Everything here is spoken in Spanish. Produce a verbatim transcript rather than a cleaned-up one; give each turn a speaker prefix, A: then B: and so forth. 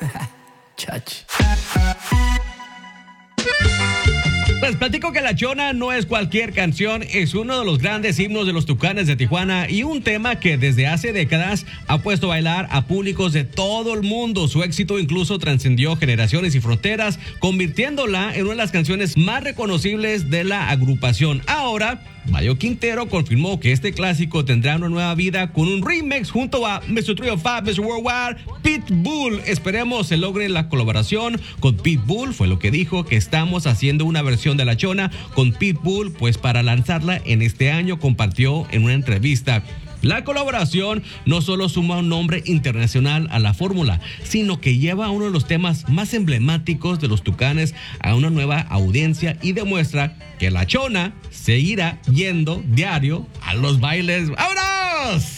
A: Chach.
B: Les platico que La Chona no es cualquier canción, es uno de los grandes himnos de los Tucanes de Tijuana y un tema que desde hace décadas ha puesto a bailar a públicos de todo el mundo. Su éxito incluso trascendió generaciones y fronteras, convirtiéndola en una de las canciones más reconocibles de la agrupación. Ahora, Mayo Quintero confirmó que este clásico tendrá una nueva vida con un remix junto a mister three oh five, mister Worldwide, Pitbull. Esperemos se logre la colaboración con Pitbull, fue lo que dijo, que estamos haciendo una versión de La Chona con Pitbull, pues para lanzarla en este año, compartió en una entrevista. La colaboración no solo suma un nombre internacional a la fórmula, sino que lleva uno de los temas más emblemáticos de los Tucanes a una nueva audiencia y demuestra que La Chona seguirá yendo diario a los bailes. ¡Vámonos!